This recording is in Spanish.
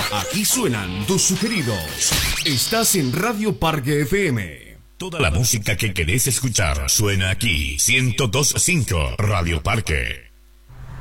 Aquí suenan tus sugeridos. Estás en Radio Parque FM. Toda la música que querés escuchar suena aquí. 102.5 Radio Parque.